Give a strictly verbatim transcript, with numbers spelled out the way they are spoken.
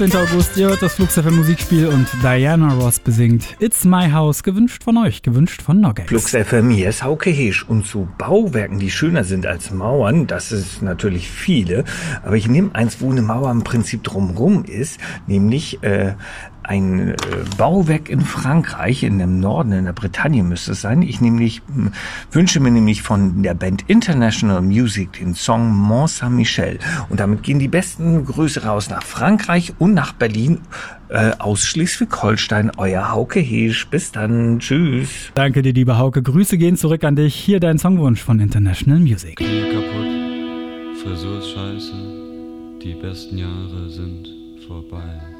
achtzehnten August, ihr hört das Flux F M Musikspiel und Diana Ross besingt It's My House, gewünscht von euch, gewünscht von Noggex. Flux F M, hier ist Hauke Heesch. Und zu Bauwerken, die schöner sind als Mauern, das ist natürlich viele, aber ich nehme eins, wo eine Mauer im Prinzip drumrum ist, nämlich äh, ein äh, Bauwerk in Frankreich, in dem Norden, in der Bretagne müsste es sein. Ich nämlich m, wünsche mir nämlich von der Band International Music den Song Mont Saint-Michel. Und damit gehen die besten Grüße raus nach Frankreich und nach Berlin, äh, aus Schleswig-Holstein. Euer Hauke Heesch. Bis dann. Tschüss. Danke dir, lieber Hauke. Grüße gehen zurück an dich. Hier dein Songwunsch von International Music. Knie kaputt, Frisur ist scheiße, die besten Jahre sind vorbei.